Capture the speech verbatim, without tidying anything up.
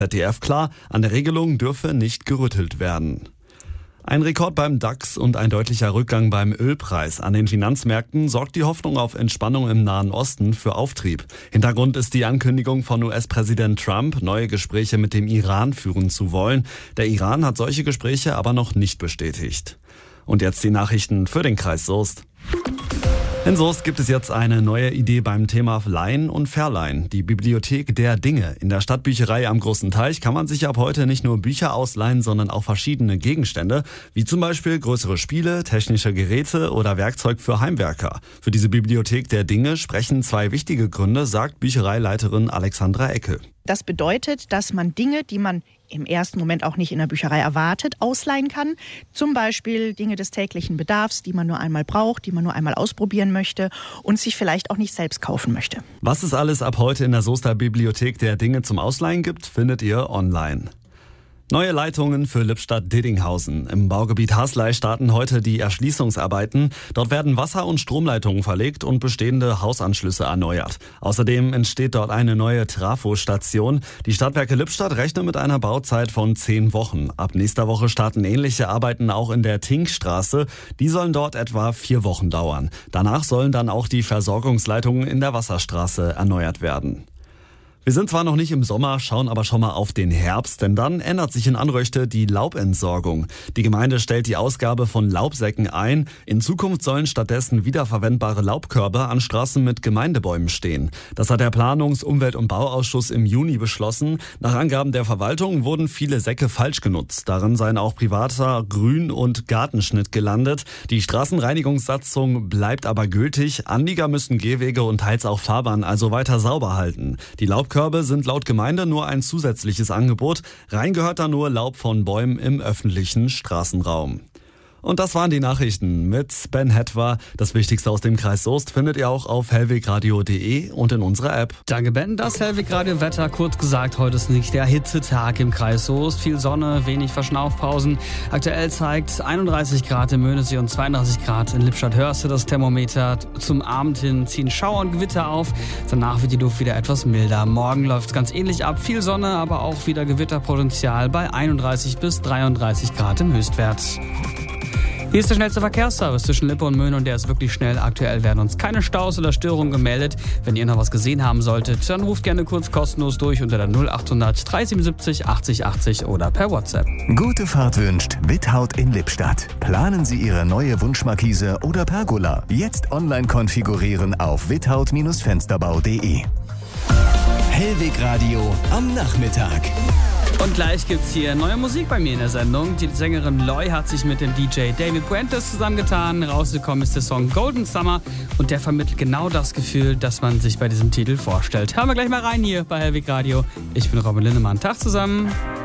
Z D F klar, an der Regelung dürfe nicht gerüttelt werden. Ein Rekord beim DAX und ein deutlicher Rückgang beim Ölpreis. An den Finanzmärkten sorgt die Hoffnung auf Entspannung im Nahen Osten für Auftrieb. Hintergrund ist die Ankündigung von U S-Präsident Trump, neue Gespräche mit dem Iran führen zu wollen. Der Iran hat solche Gespräche aber noch nicht bestätigt. Und jetzt die Nachrichten für den Kreis Soest. In Soest gibt es jetzt eine neue Idee beim Thema Leihen und Verleihen. Die Bibliothek der Dinge. In der Stadtbücherei am Großen Teich kann man sich ab heute nicht nur Bücher ausleihen, sondern auch verschiedene Gegenstände, wie zum Beispiel größere Spiele, technische Geräte oder Werkzeug für Heimwerker. Für diese Bibliothek der Dinge sprechen zwei wichtige Gründe, sagt Büchereileiterin Alexandra Ecke. Das bedeutet, dass man Dinge, die man im ersten Moment auch nicht in der Bücherei erwartet, ausleihen kann. Zum Beispiel Dinge des täglichen Bedarfs, die man nur einmal braucht, die man nur einmal ausprobieren möchte und sich vielleicht auch nicht selbst kaufen möchte. Was es alles ab heute in der Soester Bibliothek der Dinge zum Ausleihen gibt, findet ihr online. Neue Leitungen für Lippstadt-Didinghausen. Im Baugebiet Haslei starten heute die Erschließungsarbeiten. Dort werden Wasser- und Stromleitungen verlegt und bestehende Hausanschlüsse erneuert. Außerdem entsteht dort eine neue Trafostation. Die Stadtwerke Lippstadt rechnen mit einer Bauzeit von zehn Wochen. Ab nächster Woche starten ähnliche Arbeiten auch in der Tinkstraße. Die sollen dort etwa vier Wochen dauern. Danach sollen dann auch die Versorgungsleitungen in der Wasserstraße erneuert werden. Wir sind zwar noch nicht im Sommer, schauen aber schon mal auf den Herbst, denn dann ändert sich in Anröchte die Laubentsorgung. Die Gemeinde stellt die Ausgabe von Laubsäcken ein. In Zukunft sollen stattdessen wiederverwendbare Laubkörbe an Straßen mit Gemeindebäumen stehen. Das hat der Planungs-, Umwelt- und Bauausschuss im Juni beschlossen. Nach Angaben der Verwaltung wurden viele Säcke falsch genutzt. Darin seien auch privater Grün- und Gartenschnitt gelandet. Die Straßenreinigungssatzung bleibt aber gültig. Anlieger müssen Gehwege und teils auch Fahrbahnen also weiter sauber halten. Die Laub Laubkörbe sind laut Gemeinde nur ein zusätzliches Angebot. Rein gehört da nur Laub von Bäumen im öffentlichen Straßenraum. Und das waren die Nachrichten mit Ben Hetwa. Das Wichtigste aus dem Kreis Soest findet ihr auch auf hellwegradio punkt de und in unserer App. Danke Ben, das Hellwegradio-Wetter. Kurz gesagt, heute ist nicht der Hitzetag im Kreis Soest. Viel Sonne, wenig Verschnaufpausen. Aktuell zeigt einunddreißig Grad in Möhnesee und zweiunddreißig Grad in Lippstadt-Hörste das Thermometer. Zum Abend hin ziehen Schauer und Gewitter auf. Danach wird die Luft wieder etwas milder. Morgen läuft es ganz ähnlich ab. Viel Sonne, aber auch wieder Gewitterpotenzial bei einunddreißig bis dreiunddreißig Grad im Höchstwert. Hier ist der schnellste Verkehrsservice zwischen Lippe und Möhne und der ist wirklich schnell. Aktuell werden uns keine Staus oder Störungen gemeldet. Wenn ihr noch was gesehen haben solltet, dann ruft gerne kurz kostenlos durch unter der null achthundert dreihundertsiebenundsiebzig achtzig achtzig oder per WhatsApp. Gute Fahrt wünscht Without in Lippstadt. Planen Sie Ihre neue Wunschmarkise oder Pergola. Jetzt online konfigurieren auf without Fensterbau punkt de. Hellwegradio am Nachmittag. Und gleich gibt's hier neue Musik bei mir in der Sendung. Die Sängerin Loy hat sich mit dem D J David Puentes zusammengetan. Rausgekommen ist der Song Golden Summer und der vermittelt genau das Gefühl, das man sich bei diesem Titel vorstellt. Hören wir gleich mal rein hier bei Hellwegradio. Ich bin Robin Linnemann. Tag zusammen.